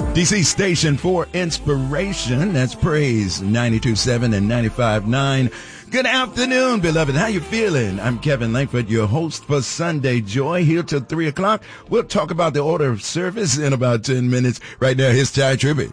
DC station for inspiration. That's Praise 92.7 and 95.9. Good afternoon, beloved. How you feeling? I'm Kevin Langford, your host for Sunday Joy, here till 3 o'clock. We'll talk about the order of service in about 10 minutes. Right now, here's Ty Tribbett.